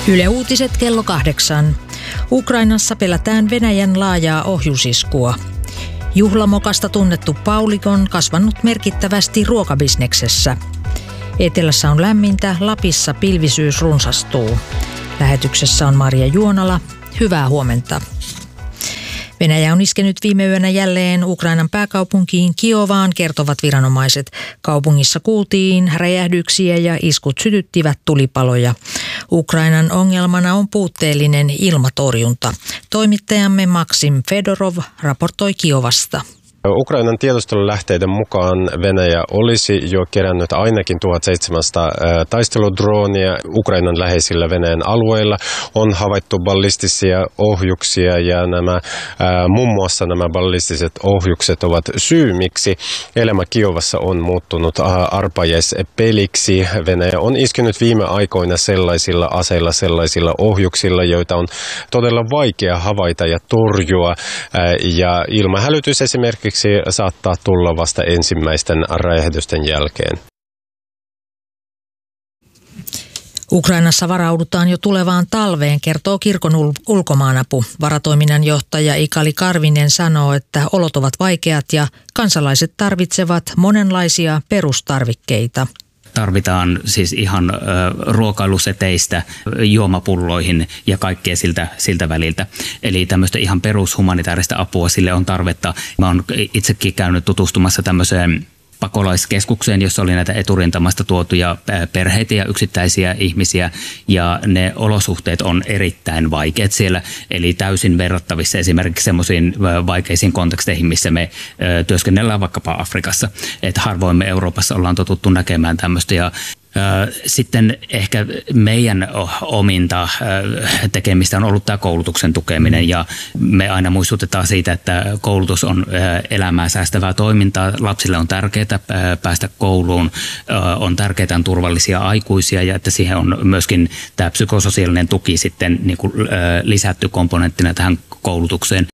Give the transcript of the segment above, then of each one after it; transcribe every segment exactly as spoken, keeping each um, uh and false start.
Yle Uutiset kello kahdeksan. Ukrainassa pelätään Venäjän laajaa ohjusiskua. Juhlamokasta tunnettu Paulig on kasvanut merkittävästi ruokabisneksessä. Etelässä on lämmintä, Lapissa pilvisyys runsastuu. Lähetyksessä on Marja Juonala. Hyvää huomenta. Venäjä on iskenyt viime yönä jälleen Ukrainan pääkaupunkiin Kiovaan, kertovat viranomaiset. Kaupungissa kuultiin räjähdyksiä ja iskut sytyttivät tulipaloja. Ukrainan ongelmana on puutteellinen ilmatorjunta. Toimittajamme Maksim Fedorov raportoi Kiovasta. Ukrainan tiedustelulähteiden mukaan Venäjä olisi jo kerännyt ainakin tuhatseitsemänsataa taisteludroonia Ukrainan läheisillä Venäjän alueilla. On havaittu ballistisia ohjuksia ja nämä, ää, muun muassa nämä ballistiset ohjukset ovat syy, miksi elämä Kiovassa on muuttunut arpajaispeliksi. Venäjä on iskenyt viime aikoina sellaisilla aseilla, sellaisilla ohjuksilla, joita on todella vaikea havaita ja torjua. Ää, ja ilmahälytys esimerkiksi saattaa tulla vasta ensimmäisten räjähdysten jälkeen. Ukrainassa varaudutaan jo tulevaan talveen, kertoo kirkon ulkomaanapu. Varatoiminnan johtaja Ikali Karvinen sanoo, että olot ovat vaikeat ja kansalaiset tarvitsevat monenlaisia perustarvikkeita. Tarvitaan siis ihan ö, ruokailuseteistä juomapulloihin ja kaikkea siltä, siltä väliltä. Eli tämmöistä ihan perushumanitaarista apua sille on tarvetta. Mä oon itsekin käynyt tutustumassa tämmöiseen pakolaiskeskukseen, jossa oli näitä eturintamasta tuotuja perheitä ja yksittäisiä ihmisiä, ja ne olosuhteet on erittäin vaikeat siellä, eli täysin verrattavissa esimerkiksi semmoisiin vaikeisiin konteksteihin, missä me työskennellään vaikkapa Afrikassa. Että harvoin me Euroopassa ollaan totuttu näkemään tämmöistä, ja sitten ehkä meidän ominta tekemistä on ollut tämä koulutuksen tukeminen, ja me aina muistutetaan siitä, että koulutus on elämää säästävää toimintaa. Lapsille on tärkeää päästä kouluun, on tärkeää turvallisia aikuisia, ja että siihen on myöskin tämä psykososiaalinen tuki sitten niin kuin lisätty komponenttina tähän koulutukseen.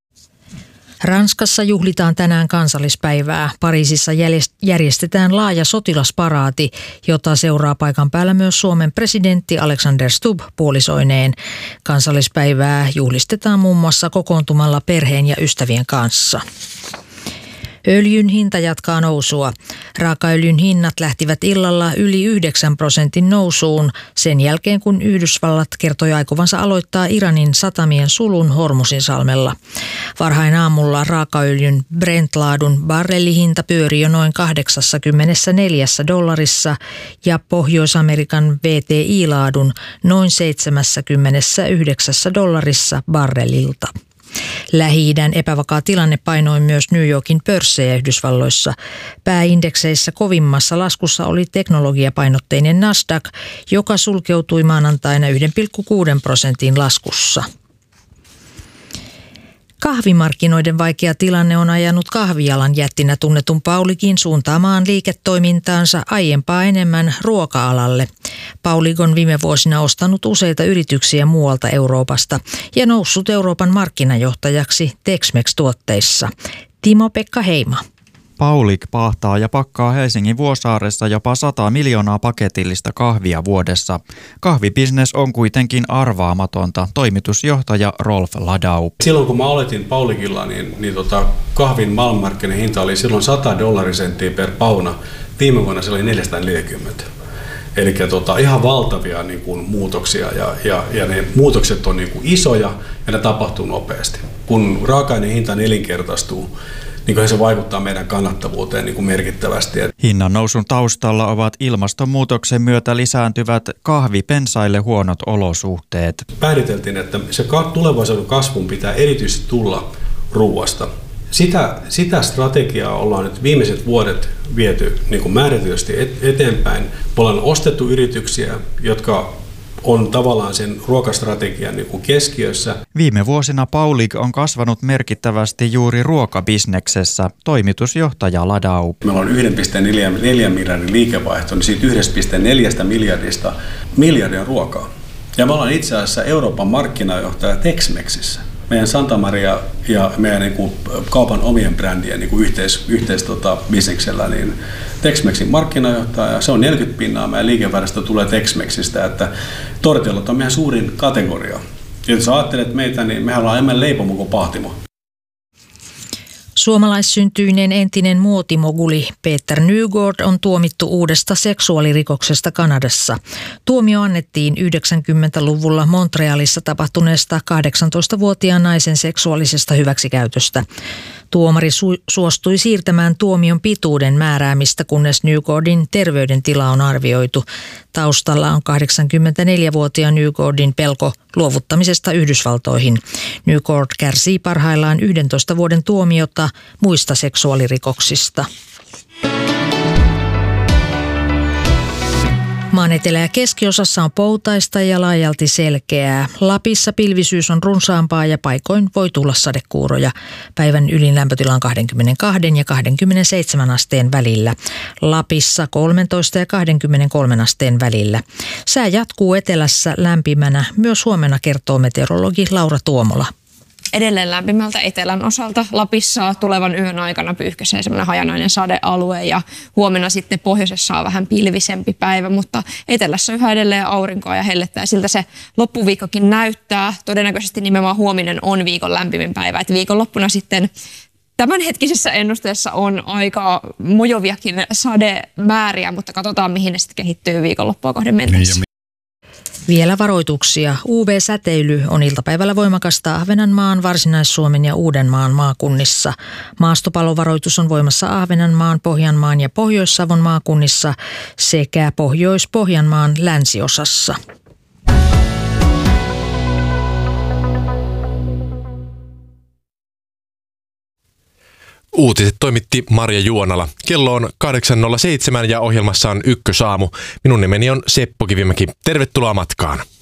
Ranskassa juhlitaan tänään kansallispäivää. Pariisissa järjestetään laaja sotilasparaati, jota seuraa paikan päällä myös Suomen presidentti Alexander Stubb puolisoineen. Kansallispäivää juhlistetaan muun muassa kokoontumalla perheen ja ystävien kanssa. Öljyn hinta jatkaa nousua. Raakaöljyn hinnat lähtivät illalla yli yhdeksän prosentin nousuun sen jälkeen, kun Yhdysvallat kertoi aikovansa aloittaa Iranin satamien sulun Hormuzinsalmella. Varhain aamulla raakaöljyn Brent-laadun barrelihinta pyöri jo noin kahdeksankymmentäneljä dollarissa ja Pohjois-Amerikan V T I-laadun noin seitsemänkymmentäyhdeksän dollarissa barrelilta. Lähi-idän epävakaa tilanne painoi myös New Yorkin pörssejä Yhdysvalloissa. Pääindekseissä kovimmassa laskussa oli teknologiapainotteinen Nasdaq, joka sulkeutui maanantaina yksi pilkku kuusi prosentin laskussa. Kahvimarkkinoiden vaikea tilanne on ajanut kahvialan jättinä tunnetun Pauligin suuntaamaan liiketoimintaansa aiempaa enemmän ruoka-alalle. Paulig on viime vuosina ostanut useita yrityksiä muualta Euroopasta ja noussut Euroopan markkinajohtajaksi Tex-Mex-tuotteissa. Timo-Pekka Heima. Paulig pahtaa ja pakkaa Helsingin Vuosaaressa jopa sata miljoonaa paketillista kahvia vuodessa. Kahvibisnes on kuitenkin arvaamatonta, toimitusjohtaja Rolf Ladau. Silloin kun mä aloitin Pauligilla, niin, niin tota, kahvin maailmanmarkkinen hinta oli silloin sata dollarisenttiä per pauna. Viime vuonna se oli neljäsataaneljäkymmentä. Eli tota, ihan valtavia niin kuin, muutoksia, ja, ja, ja ne muutokset on niin kuin, isoja ja ne tapahtuu nopeasti. Kun raaka-aineen hinta nelinkertaistuu, niin se vaikuttaa meidän kannattavuuteen niin kuin merkittävästi. Hinnan nousun taustalla ovat ilmastonmuutoksen myötä lisääntyvät kahvipensaille huonot olosuhteet. Pääteltiin, että se tulevaisuuden kasvun pitää erityisesti tulla ruuasta. Sitä, sitä strategiaa ollaan nyt viimeiset vuodet viety niin kuin määrätysti eteenpäin. Me ollaan ostettu yrityksiä, jotka on tavallaan sen ruokastrategian niin kuin keskiössä. Viime vuosina Paulig on kasvanut merkittävästi juuri ruokabisneksessä, toimitusjohtaja Ladau. Meillä on yksi pilkku neljä miljardin liikevaihto, niin siitä yksi pilkku neljä miljardista miljardia ruokaa. Ja me ollaan itse asiassa Euroopan markkinajohtaja Tex-Mexissä. Meidän Santa Maria ja meidän niin kuin, kaupan omien brändien niin kuin yhteis, yhteis tota, bisneksellä, niin Tex-Mexin markkinajohtaja, se on neljäkymmentä pinnaa, meidän liikevaidosta tulee Tex-Mexistä, että tortillat on meidän suurin kategoria. Ja jos ajattelet meitä, niin mehän ollaan enemmän leipomo kuin pahtimo. Suomalaissyntyinen entinen muotimoguli Peter Nygård on tuomittu uudesta seksuaalirikoksesta Kanadassa. Tuomio annettiin yhdeksänkymmentäluvulla Montrealissa tapahtuneesta kahdeksantoistavuotiaan naisen seksuaalisesta hyväksikäytöstä. Tuomari su- suostui siirtämään tuomion pituuden määräämistä, kunnes Nygårdin terveydentila on arvioitu. Taustalla on kahdeksankymmentäneljävuotiaan Nygårdin pelko luovuttamisesta Yhdysvaltoihin. Nygård kärsii parhaillaan yhdentoista vuoden tuomiota muista seksuaalirikoksista. Maan etelä- ja keskiosassa on poutaista ja laajalti selkeää. Lapissa pilvisyys on runsaampaa ja paikoin voi tulla sadekuuroja. Päivän ylin lämpötila on kaksikymmentäkaksi ja kaksikymmentäseitsemän asteen välillä. Lapissa kolmetoista ja kaksikymmentäkolme asteen välillä. Sää jatkuu etelässä lämpimänä. Myös huomenna kertoo meteorologi Laura Tuomola. Edelleen lämpimältä etelän osalta Lapissa tulevan yön aikana pyyhkäisee semmoinen hajanainen sadealue ja huomenna sitten pohjoisessa on vähän pilvisempi päivä, mutta etelässä yhä edelleen aurinkoa ja hellettä ja siltä se loppuviikkokin näyttää. Todennäköisesti nimenomaan huominen on viikon lämpimin päivä, että viikonloppuna sitten tämänhetkisessä ennusteessa on aika mojoviakin sademääriä, mutta katsotaan mihin ne sitten kehittyy viikonloppua kohden mennessä. Vielä varoituksia. U V-säteily on iltapäivällä voimakasta Ahvenanmaan, Varsinais-Suomen ja Uudenmaan maakunnissa. Maastopalovaroitus on voimassa Ahvenanmaan, Pohjanmaan ja Pohjois-Savon maakunnissa sekä Pohjois-Pohjanmaan länsiosassa. Uutiset toimitti Marja Juonala. Kello on kahdeksan nolla seitsemän ja ohjelmassa on Ykkösaamu. Minun nimeni on Seppo Kivimäki. Tervetuloa matkaan.